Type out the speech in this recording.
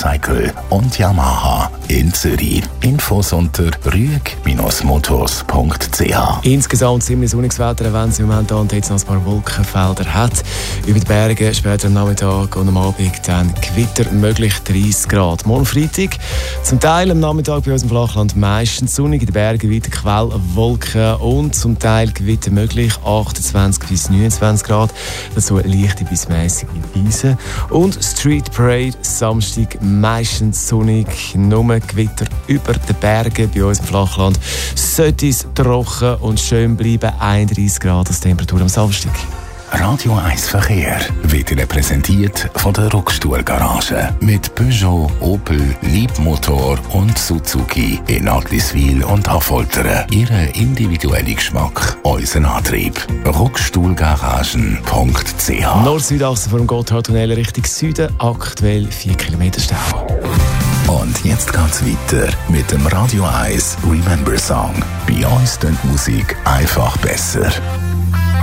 Motorcycle und Yamaha in Zürich. Infos unter rüeg-motors.ch. Insgesamt ziemlich sonniges Wetter, wenn es im Moment an jetzt noch ein paar Wolkenfelder hat. Über die Berge später am Nachmittag und am Abend dann Gewitter möglich 30 Grad. Morgen Freitag zum Teil am Nachmittag bei uns im Flachland meistens sonnig, in den Bergen weiter Quellwolken und zum Teil Gewitter möglich 28 bis 29 Grad. Dazu leichte bis mäßige Eisen. Und Street Parade Samstag meistens sonnig, nur Gewitter über den Bergen bei uns im Flachland. Sollte es trocken und schön bleiben, 31 Grad als Temperatur am Samstag. Radio 1 Verkehr wird Ihnen präsentiert von der Rockstuhl-Garage. Mit Peugeot, Opel, Leapmotor und Suzuki in Agliswil und Affoltern. Ihren individuellen Geschmack, unseren Antrieb. Rockstuhlgaragen.ch. Nord-Südachse vor dem Gotthardtunnel Richtung Süden, aktuell 4 Kilometer Stau. Und jetzt geht's weiter mit dem Radio 1 Remember Song. Bei uns klingt Musik einfach besser.